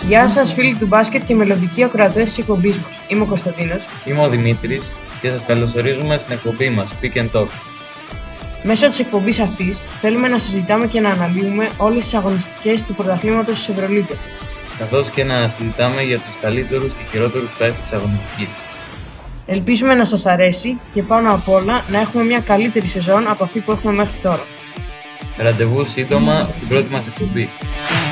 Γεια σας φίλοι του μπάσκετ και μελλοντικοί ακροατές της εκπομπής μας. Είμαι ο Κωνσταντίνος. Είμαι ο Δημήτρης και σας καλωσορίζουμε στην εκπομπή μας Pick and Talk. Μέσω της εκπομπής αυτής θέλουμε να συζητάμε και να αναλύουμε όλες τις αγωνιστικές του πρωταθλήματος της Ευρωλίγκας, καθώς και να συζητάμε για τους καλύτερους και χειρότερους παίκτες της αγωνιστικής. Ελπίζουμε να σας αρέσει και πάνω απ' όλα να έχουμε μια καλύτερη σεζόν από αυτή που έχουμε μέχρι τώρα. Ραντεβού σύντομα στην πρώτη μας εκπομπή.